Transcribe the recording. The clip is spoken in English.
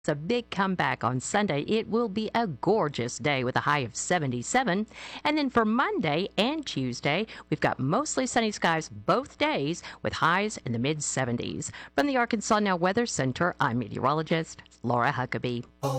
A big comeback on Sunday. It will be a gorgeous day with a high of 77. And then for Monday and Tuesday, we've got mostly sunny skies both days with highs in the mid 70s. From the Arkansas Now Weather Center, I'm meteorologist Laura Huckabee.